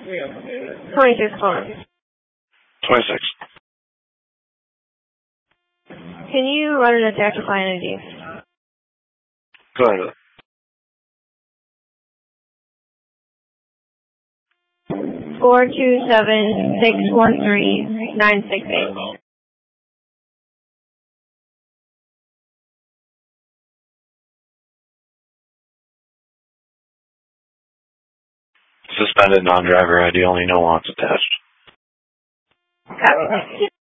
26 phone. 26. Can you run an attack to find ID? Go ahead. 427-613-968. Suspended non-driver ID, only no wants attached. Copy.